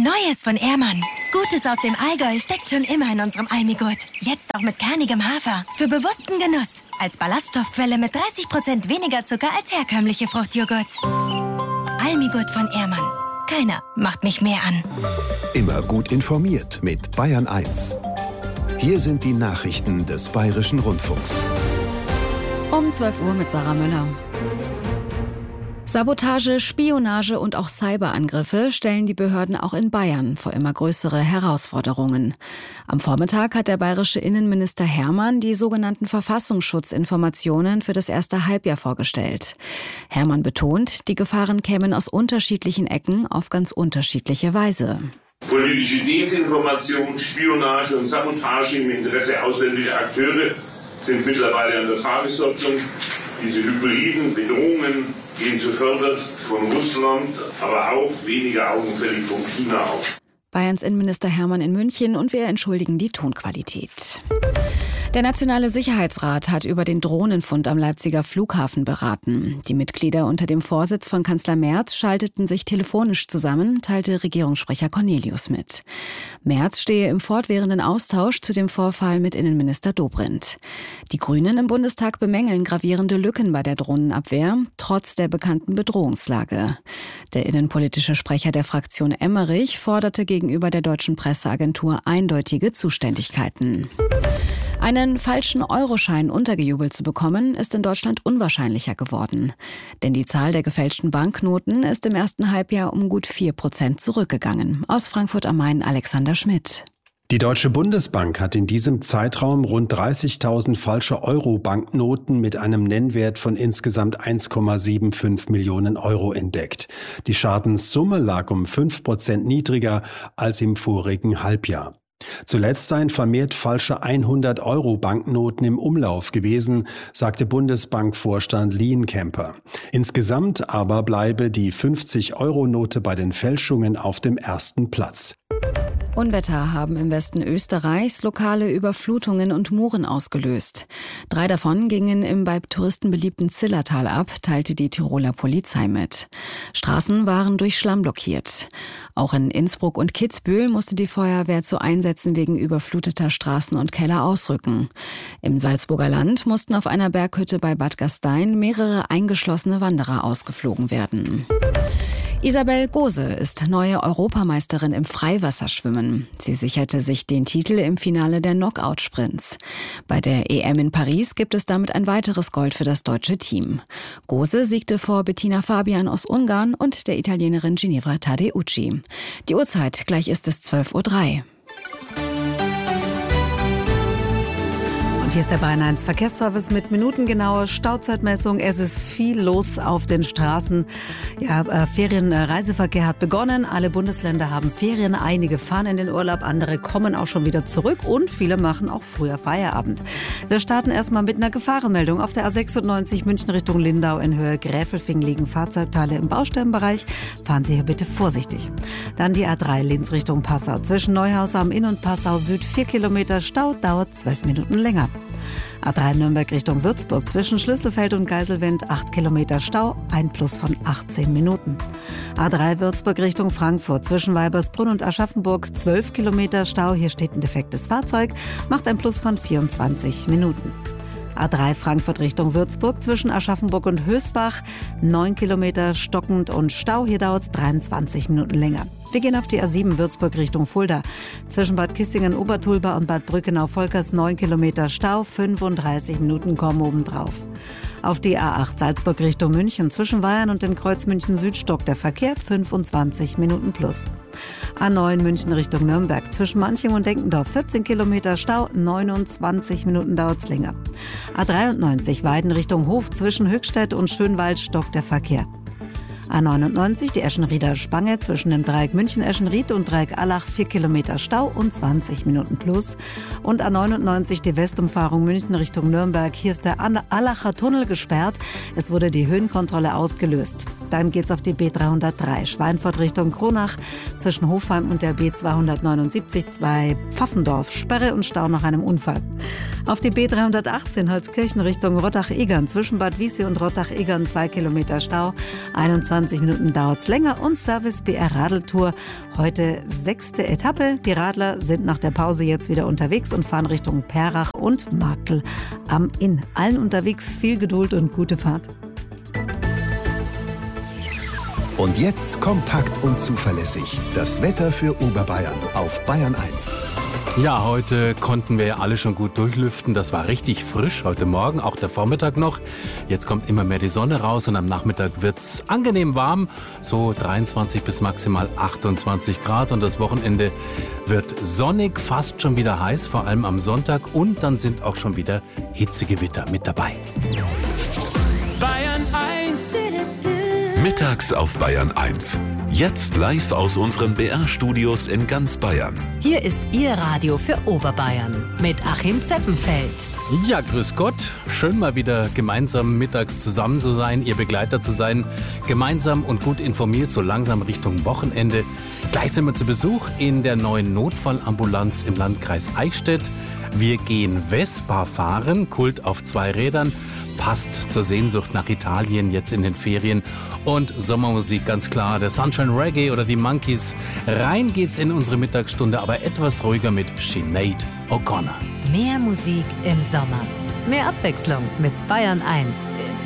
Neues von Ehrmann. Gutes aus dem Allgäu steckt schon immer in unserem Almigurt. Jetzt auch mit kernigem Hafer. Für bewussten Genuss. Als Ballaststoffquelle mit 30% weniger Zucker als herkömmliche Fruchtjoghurts. Almigurt von Ehrmann. Keiner macht mich mehr an. Immer gut informiert mit Bayern 1. Hier sind die Nachrichten des Bayerischen Rundfunks. Um 12 Uhr mit Sarah Müller. Sabotage, Spionage und auch Cyberangriffe stellen die Behörden auch in Bayern vor immer größere Herausforderungen. Am Vormittag hat der bayerische Innenminister Hermann die sogenannten Verfassungsschutzinformationen für das erste Halbjahr vorgestellt. Hermann betont, die Gefahren kämen aus unterschiedlichen Ecken auf ganz unterschiedliche Weise. Politische Desinformation, Spionage und Sabotage im Interesse ausländischer Akteure sind mittlerweile an der Tagesordnung. Diese hybriden Bedrohungen gehen zuvörderst von Russland, aber auch weniger augenfällig von China aus. Bayerns Innenminister Hermann in München und wir entschuldigen die Tonqualität. Der Nationale Sicherheitsrat hat über den Drohnenfund am Leipziger Flughafen beraten. Die Mitglieder unter dem Vorsitz von Kanzler Merz schalteten sich telefonisch zusammen, teilte Regierungssprecher Cornelius mit. Merz stehe im fortwährenden Austausch zu dem Vorfall mit Innenminister Dobrindt. Die Grünen im Bundestag bemängeln gravierende Lücken bei der Drohnenabwehr, trotz der bekannten Bedrohungslage. Der innenpolitische Sprecher der Fraktion Emmerich forderte gegenüber der deutschen Presseagentur eindeutige Zuständigkeiten. Einen falschen Euroschein untergejubelt zu bekommen, ist in Deutschland unwahrscheinlicher geworden. Denn die Zahl der gefälschten Banknoten ist im ersten Halbjahr um gut 4% zurückgegangen. Aus Frankfurt am Main Alexander Schmidt. Die Deutsche Bundesbank hat in diesem Zeitraum rund 30.000 falsche Euro-Banknoten mit einem Nennwert von insgesamt 1,75 Millionen Euro entdeckt. Die Schadenssumme lag um 5% niedriger als im vorigen Halbjahr. Zuletzt seien vermehrt falsche 100-Euro-Banknoten im Umlauf gewesen, sagte Bundesbankvorstand Lienkemper. Insgesamt aber bleibe die 50-Euro-Note bei den Fälschungen auf dem ersten Platz. Unwetter haben im Westen Österreichs lokale Überflutungen und Muren ausgelöst. 3 davon gingen im bei Touristen beliebten Zillertal ab, teilte die Tiroler Polizei mit. Straßen waren durch Schlamm blockiert. Auch in Innsbruck und Kitzbühel musste die Feuerwehr zu Einsätzen wegen überfluteter Straßen und Keller ausrücken. Im Salzburger Land mussten auf einer Berghütte bei Bad Gastein mehrere eingeschlossene Wanderer ausgeflogen werden. Isabel Gose ist neue Europameisterin im Freiwasserschwimmen. Sie sicherte sich den Titel im Finale der Knockout-Sprints. Bei der EM in Paris gibt es damit ein weiteres Gold für das deutsche Team. Gose siegte vor Bettina Fabian aus Ungarn und der Italienerin Ginevra Tadeucci. Die Uhrzeit, gleich ist es 12:03 Uhr. Hier ist der Bayern 1 Verkehrsservice mit minutengenauer Stauzeitmessung. Es ist viel los auf den Straßen. Ja, Ferienreiseverkehr hat begonnen. Alle Bundesländer haben Ferien. Einige fahren in den Urlaub, andere kommen auch schon wieder zurück und viele machen auch früher Feierabend. Wir starten erstmal mit einer Gefahrenmeldung. Auf der A96 München Richtung Lindau in Höhe Gräfelfing liegen Fahrzeugteile im Baustellenbereich. Fahren Sie hier bitte vorsichtig. Dann die A3 Linz Richtung Passau. Zwischen Neuhaus am Inn und Passau Süd 4 Kilometer Stau, dauert 12 Minuten länger. A3 Nürnberg Richtung Würzburg zwischen Schlüsselfeld und Geiselwind 8 Kilometer Stau, ein Plus von 18 Minuten. A3 Würzburg Richtung Frankfurt zwischen Weibersbrunn und Aschaffenburg 12 Kilometer Stau, hier steht ein defektes Fahrzeug, macht ein Plus von 24 Minuten. A3 Frankfurt Richtung Würzburg zwischen Aschaffenburg und Hösbach 9 Kilometer stockend und Stau, hier dauert es 23 Minuten länger. Wir gehen auf die A7 Würzburg Richtung Fulda. Zwischen Bad Kissingen-Obertulba und Bad Brückenau-Volkers 9 Kilometer Stau, 35 Minuten kommen obendrauf. Auf die A8 Salzburg Richtung München zwischen Weyern und dem Kreuz München Süd stockt der Verkehr 25 Minuten plus. A9 München Richtung Nürnberg zwischen Manching und Denkendorf 14 Kilometer Stau, 29 Minuten dauert's länger. A93 Weiden Richtung Hof zwischen Höchstädt und Schönwald stockt der Verkehr. A99 die Eschenrieder Spange zwischen dem Dreieck München-Eschenried und Dreieck Allach 4 Kilometer Stau und 20 Minuten plus. Und A99 die Westumfahrung München Richtung Nürnberg. Hier ist der Allacher Tunnel gesperrt. Es wurde die Höhenkontrolle ausgelöst. Dann geht's auf die B303 Schweinfurt Richtung Kronach zwischen Hofheim und der B279 bei Pfaffendorf. Sperre und Stau nach einem Unfall. Auf die B318 Holzkirchen Richtung Rottach-Egern. Zwischen Bad Wiessee und Rottach-Egern 2 Kilometer Stau. 21 Minuten dauert's länger. Und Service BR Radeltour. Heute 6. Etappe. Die Radler sind nach der Pause jetzt wieder unterwegs und fahren Richtung Perrach und Marktl am Inn. Allen unterwegs viel Geduld und gute Fahrt. Und jetzt kompakt und zuverlässig. Das Wetter für Oberbayern auf Bayern 1. Ja, heute konnten wir ja alle schon gut durchlüften. Das war richtig frisch heute Morgen, auch der Vormittag noch. Jetzt kommt immer mehr die Sonne raus und am Nachmittag wird's angenehm warm. So 23 bis maximal 28 Grad. Und das Wochenende wird sonnig, fast schon wieder heiß, vor allem am Sonntag. Und dann sind auch schon wieder Hitzegewitter mit dabei. Bayern 1. Mittags auf Bayern 1. Jetzt live aus unseren BR-Studios in ganz Bayern. Hier ist Ihr Radio für Oberbayern mit Achim Zeppenfeld. Ja, grüß Gott. Schön mal wieder gemeinsam mittags zusammen zu sein, Ihr Begleiter zu sein. Gemeinsam und gut informiert, so langsam Richtung Wochenende. Gleich sind wir zu Besuch in der neuen Notfallambulanz im Landkreis Eichstätt. Wir gehen Vespa fahren, Kult auf 2 Rädern. Passt zur Sehnsucht nach Italien jetzt in den Ferien. Und Sommermusik, ganz klar, der Sunshine Reggae oder die Monkeys. Rein geht's in unsere Mittagsstunde, aber etwas ruhiger mit Sinead O'Connor. Mehr Musik im Sommer. Mehr Abwechslung mit Bayern 1.